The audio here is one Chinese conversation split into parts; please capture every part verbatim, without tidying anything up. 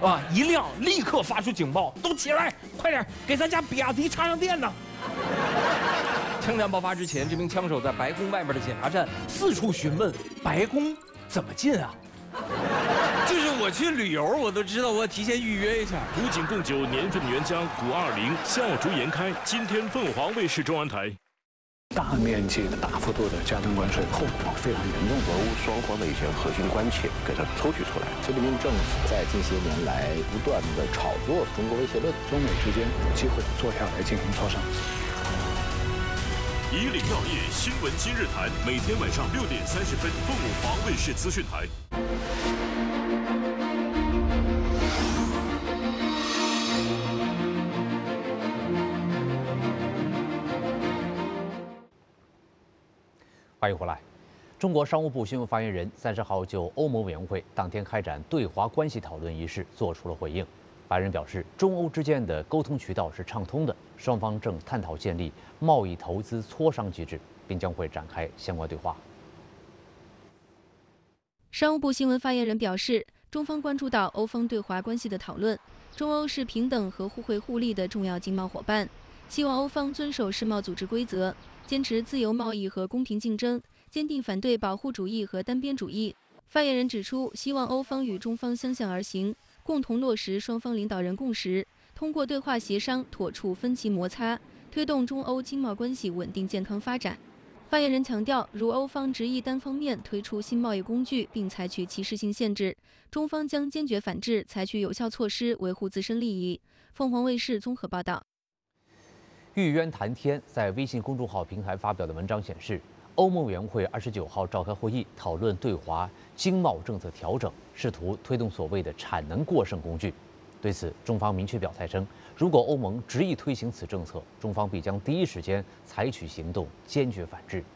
啊，一亮立刻发出警报，都起来，快点给咱家比亚迪插上电呢！枪战爆发之前，这名枪手在白宫外面的检查站四处询问白宫怎么进啊。就是我去旅游，我都知道我提前预约一下。 古井贡酒年份原浆古二零，笑逐颜开。今天凤凰卫视中文台。 大面积的、大幅度的加征关税，后果非常严重。 俄乌双方的一些核心关切给它抽取出来。 习近平政府在近些年来不断的炒作中国威胁论， 中美之间有机会坐下来进行磋商。 以岭药业新闻今日谈，每天晚上六点三十分，凤凰卫视资讯台。 欢迎回来。中国商务部新闻发言人三十号就欧盟委员会当天开展对华关系讨论一事作出了回应。发言人表示，中欧之间的沟通渠道是畅通的，双方正探讨建立贸易投资磋商机制，并将会展开相关对话。 商务部新闻发言人表示，中方关注到欧方对华关系的讨论，中欧是平等和互惠互利的重要经贸伙伴，希望欧方遵守世贸组织规则，坚持自由贸易和公平竞争，坚定反对保护主义和单边主义。发言人指出，希望欧方与中方相向而行，共同落实双方领导人共识，通过对话协商妥处分歧摩擦，推动中欧经贸关系稳定健康发展。发言人强调，如欧方执意单方面推出新贸易工具并采取歧视性限制，中方将坚决反制，采取有效措施维护自身利益。凤凰卫视综合报道。 玉渊谈天在微信公众号平台发表的文章显示，欧盟委员会二十九号召开会议，讨论对华经贸政策调整，试图推动所谓的产能过剩工具。对此，中方明确表态称，如果欧盟执意推行此政策，中方必将第一时间采取行动，坚决反制。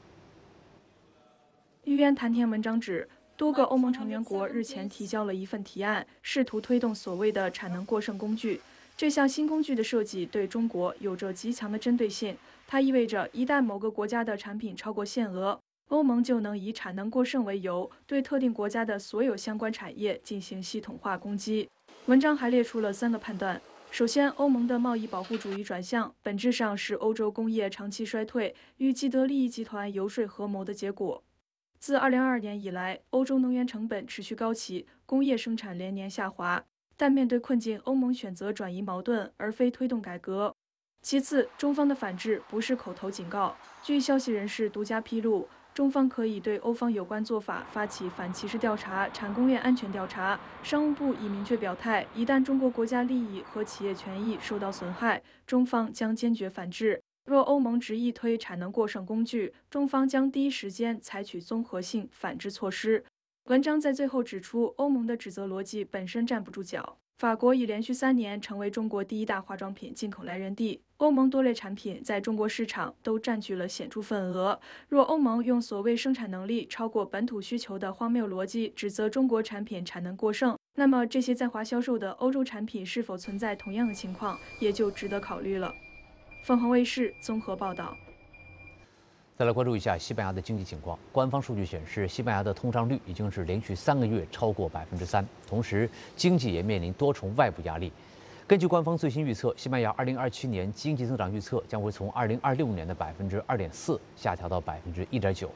玉渊谈天文章指，多个欧盟成员国日前提交了一份提案，试图推动所谓的产能过剩工具。这项新工具的设计对中国有着极强的针对性，它意味着一旦某个国家的产品超过限额，欧盟就能以产能过剩为由，对特定国家的所有相关产业进行系统化攻击。文章还列出了三个判断：首先，欧盟的贸易保护主义转向，本质上是欧洲工业长期衰退与既得利益集团游说合谋的结果。自二零二二年以来，欧洲能源成本持续高企，工业生产连年下滑。但面对困境，欧盟选择转移矛盾，而非推动改革。其次，中方的反制不是口头警告。据消息人士独家披露，中方可以对欧方有关做法发起反歧视调查、产供链安全调查。商务部已明确表态，一旦中国国家利益和企业权益受到损害，中方将坚决反制。若欧盟执意推产能过剩工具，中方将第一时间采取综合性反制措施。文章在最后指出，欧盟的指责逻辑本身站不住脚。法国已连续三年成为中国第一大化妆品进口来源地，欧盟多类产品在中国市场都占据了显著份额。若欧盟用所谓生产能力超过本土需求的荒谬逻辑指责中国产品产能过剩，那么这些在华销售的欧洲产品是否存在同样的情况，也就值得考虑了。凤凰卫视综合报道。 再来关注一下西班牙的经济情况。官方数据显示，西班牙的通胀率已经是连续三个月超过百分之三，同时经济也面临多重外部压力。根据官方最新预测，西班牙二零二七年经济增长预测将会从二零二六年的百分之二点四下调到百分之一点九。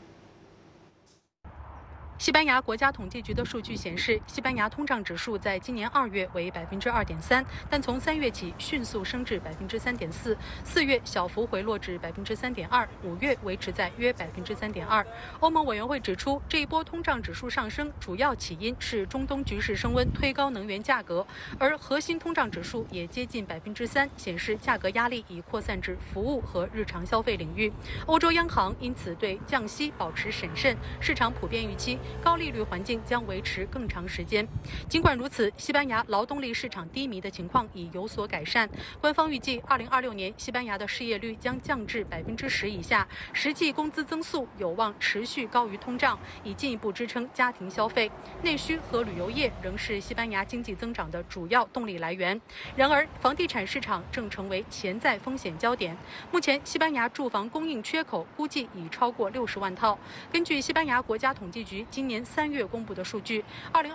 西班牙国家统计局的数据显示，西班牙通胀指数在今年二月为百分之二点三，但从三月起迅速升至百分之三点四，四月小幅回落至百分之三点二，五月维持在约百分之三点二。欧盟委员会指出，这一波通胀指数上升主要起因是中东局势升温，推高能源价格，而核心通胀指数也接近百分之三，显示价格压力已扩散至服务和日常消费领域。欧洲央行因此对降息保持审慎，市场普遍预期高利率环境将维持更长时间。尽管如此，西班牙劳动力市场低迷的情况已有所改善。官方预计，二零二六年西班牙的失业率将降至百分之十以下，实际工资增速有望持续高于通胀，以进一步支撑家庭消费。内需和旅游业仍是西班牙经济增长的主要动力来源。然而，房地产市场正成为潜在风险焦点。目前，西班牙住房供应缺口估计已超过六十万套。根据西班牙国家统计局今年三月公布的数据，二零